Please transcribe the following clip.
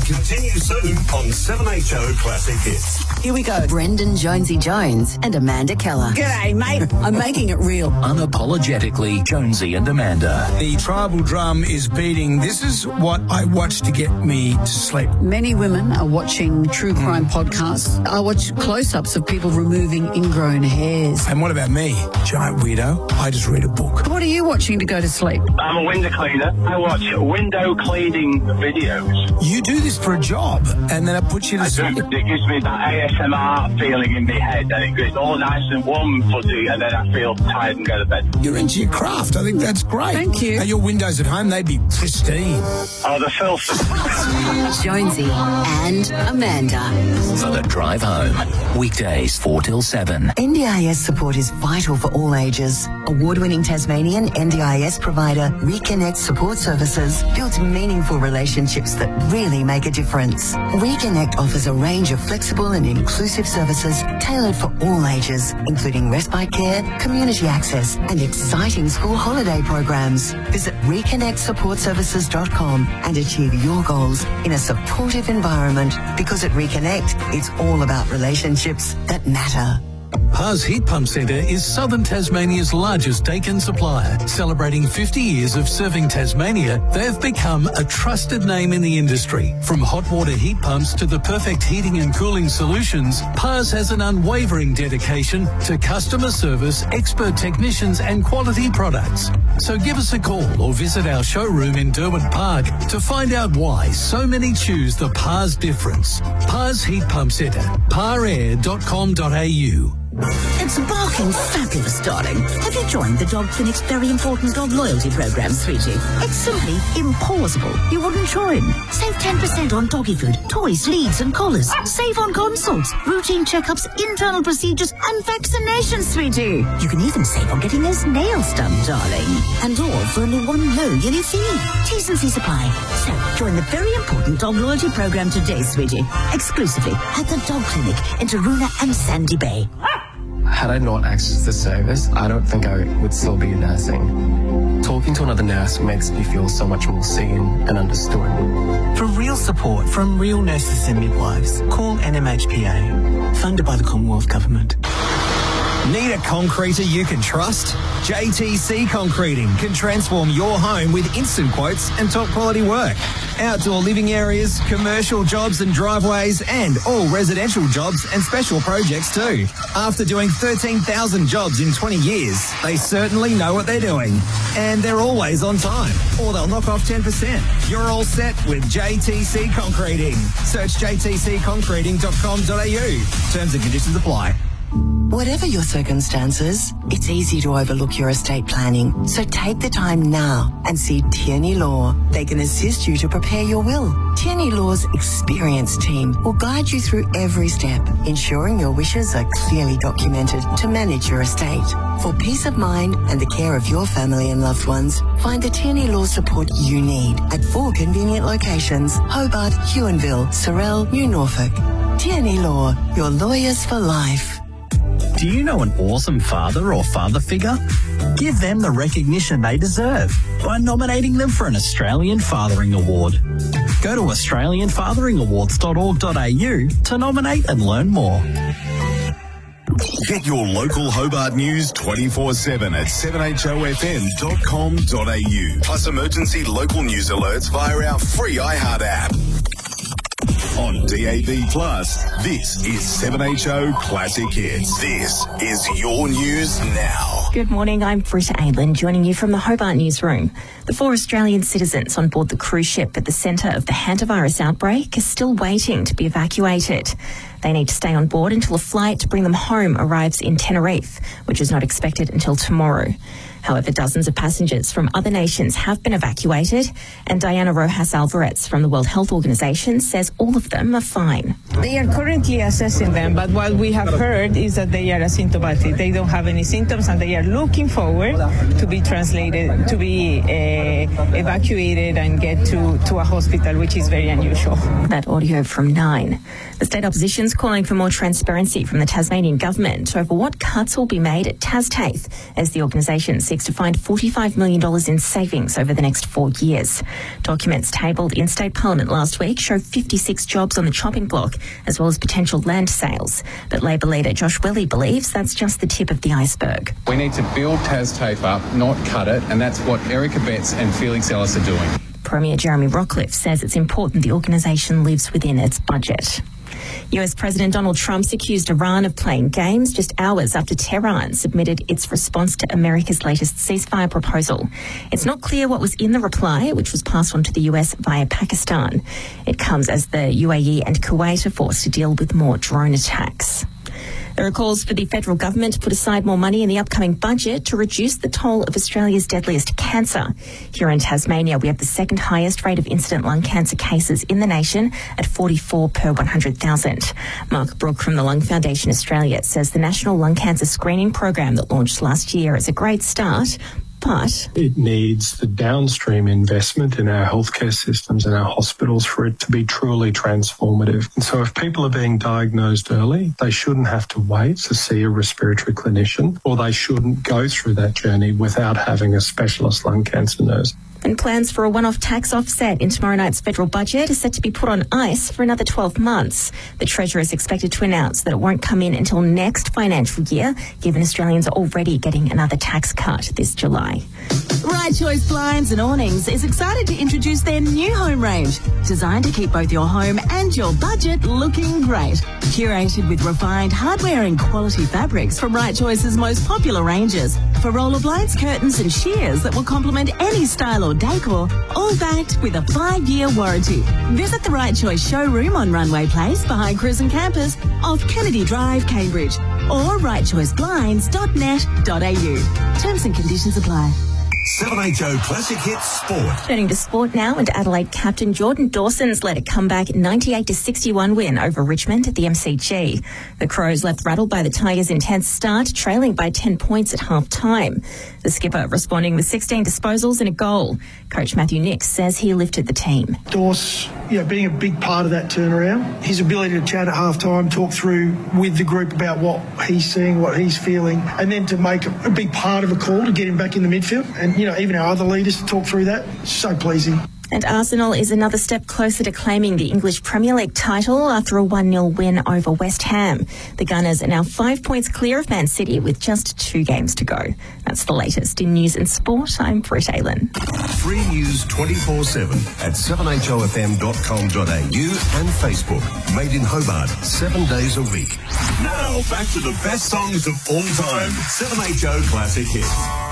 continues soon on 7HO Classic Hits. Here we go. Brendan Jonesy Jones and Amanda Keller. G'day, mate. I'm making it real. Unapologetically, Jonesy and Amanda. The tribal drum is beating. This is what I watch to get me to sleep. Many women are watching true crime podcasts. I watch close-ups of people removing ingrown hairs. And what about me? Giant weirdo. I just read a book. What are you watching to go to sleep? I'm a window cleaner. I watch window cleaning videos. You do this for a job, and then it puts you to sleep. It gives me that ASMR feeling in my head, and it gets all nice and warm and fuzzy, and then I feel tired and go to bed. You're into your craft. I think that's great. Thank you. Now, your windows at home, they'd be pristine. Oh, the filth. Jonesy and Amanda. For the drive home. Weekdays 4 till 7. NDIS support is vital for all ages. Award-winning Tasmanian NDIS provider Reconnect Support Services builds meaningful relationships that really make a difference. Reconnect offers a range of flexible and inclusive services tailored for all ages, including respite care, community access, and exciting school holiday programs. Visit reconnectsupportservices.com and achieve your goals in a supportive environment, because at Reconnect, it's all about relationships that matter. Pars Heat Pump Centre is Southern Tasmania's largest Daikin supplier. Celebrating 50 years of serving Tasmania, they've become a trusted name in the industry. From hot water heat pumps to the perfect heating and cooling solutions, Pars has an unwavering dedication to customer service, expert technicians and quality products. So give us a call or visit our showroom in Derwent Park to find out why so many choose the Pars difference. Pars Heat Pump Centre, parair.com.au. It's barking fabulous, darling. Have you joined the Dog Clinic's very important dog loyalty program, sweetie? It's simply impossible you wouldn't join. Save 10% on doggy food, toys, leads and collars. Save on consults, routine checkups, internal procedures and vaccinations, sweetie. You can even save on getting those nails done, darling. And all for only one low yearly fee. T's and C's apply. So, join the very important dog loyalty program today, sweetie. Exclusively at the Dog Clinic in Taroona and Sandy Bay. Had I not accessed the service, I don't think I would still be nursing. Talking to another nurse makes me feel so much more seen and understood. For real support from real nurses and midwives, call NMHPA, funded by the Commonwealth Government. Need a concreter you can trust? JTC Concreting can transform your home with instant quotes and top quality work. Outdoor living areas, commercial jobs and driveways, and all residential jobs and special projects too. After doing 13,000 jobs in 20 years, they certainly know what they're doing. And they're always on time, or they'll knock off 10%. You're all set with JTC Concreting. Search jtcconcreting.com.au. Terms and conditions apply. Whatever your circumstances, it's easy to overlook your estate planning. So take the time now and see Tierney Law. They can assist you to prepare your will. Tierney Law's experienced team will guide you through every step, ensuring your wishes are clearly documented to manage your estate. For peace of mind and the care of your family and loved ones, find the Tierney Law support you need at 4 convenient locations: Hobart, Huonville, Sorell, New Norfolk. Tierney Law, your lawyers for life. Do you know an awesome father or father figure? Give them the recognition they deserve by nominating them for an Australian Fathering Award. Go to australianfatheringawards.org.au to nominate and learn more. Get your local Hobart news 24/7 at 7hofm.com.au. Plus emergency local news alerts via our free iHeart app. On DAB+, this is 7HO Classic Hits. This is your news now. Good morning, I'm Britta Aylin, joining you from the Hobart newsroom. The 4 Australian citizens on board the cruise ship at the centre of the hantavirus outbreak are still waiting to be evacuated. They need to stay on board until a flight to bring them home arrives in Tenerife, which is not expected until tomorrow. However, dozens of passengers from other nations have been evacuated, and Diana Rojas Alvarez from the World Health Organization says all of them are fine. They are currently assessing them, but what we have heard is that they are asymptomatic. They don't have any symptoms, and they are looking forward to be translated, to be evacuated and get to a hospital, which is very unusual. That audio from 9. The state opposition's calling for more transparency from the Tasmanian government over what cuts will be made at TasTAFE as the organisation seeks to find $45 million in savings over the next 4 years. Documents tabled in state parliament last week show 56 jobs on the chopping block, as well as potential land sales. But Labor leader Josh Welly believes that's just the tip of the iceberg. We need to build TasTAFE up, not cut it, and that's what Erica Betts and Felix Ellis are doing. Premier Jeremy Rockcliffe says it's important the organisation lives within its budget. US President Donald Trump's accused Iran of playing games just hours after Tehran submitted its response to America's latest ceasefire proposal. It's not clear what was in the reply, which was passed on to the US via Pakistan. It comes as the UAE and Kuwait are forced to deal with more drone attacks. There are calls for the federal government to put aside more money in the upcoming budget to reduce the toll of Australia's deadliest cancer. Here in Tasmania, we have the second highest rate of incident lung cancer cases in the nation at 44 per 100,000. Mark Brook from the Lung Foundation Australia says the National Lung Cancer Screening Program that launched last year is a great start, but it needs the downstream investment in our healthcare systems and our hospitals for it to be truly transformative. And so if people are being diagnosed early, they shouldn't have to wait to see a respiratory clinician, or they shouldn't go through that journey without having a specialist lung cancer nurse. And plans for a one-off tax offset in tomorrow night's federal budget is set to be put on ice for another 12 months. The Treasurer is expected to announce that it won't come in until next financial year, given Australians are already getting another tax cut this July. Right Choice Blinds and Awnings is excited to introduce their new home range, designed to keep both your home and your budget looking great. Curated with refined hardware and quality fabrics from Right Choice's most popular ranges. For roller blinds, curtains and shears that will complement any style or decor, all backed with a 5-year warranty. Visit the Right Choice showroom on Runway Place behind Cruisin' Campus off Kennedy Drive, Cambridge, or rightchoiceBlinds.net.au. Terms and conditions apply. 7HO Classic Hits Sport. Turning to sport now, and Adelaide captain Jordan Dawson's led a comeback 98-61 win over Richmond at the MCG. The Crows left rattled by the Tigers' intense start, trailing by 10 points at half-time. The skipper responding with 16 disposals and a goal. Coach Matthew Nix says he lifted the team. Dawes, being a big part of that turnaround, his ability to chat at half-time, talk through with the group about what he's seeing, what he's feeling, and then to make a big part of a call to get him back in the midfield. And, even our other leaders to talk through that, so pleasing. And Arsenal is another step closer to claiming the English Premier League title after a 1-0 win over West Ham. The Gunners are now 5 points clear of Man City with just 2 games to go. That's the latest in news and sport. I'm Britt Aylen. Free news 24/7 at 7hofm.com.au and Facebook. Made in Hobart, 7 days a week. Now back to the best songs of all time. 7HO Classic Hits.